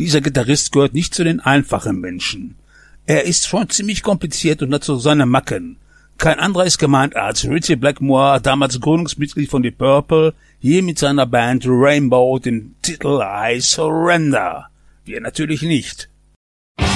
Dieser Gitarrist gehört nicht zu den einfachen Menschen. Er ist schon ziemlich kompliziert und hat so seine Macken. Kein anderer ist gemeint als Ritchie Blackmore, damals Gründungsmitglied von Deep Purple, hier mit seiner Band Rainbow den Titel I Surrender. Wir natürlich nicht.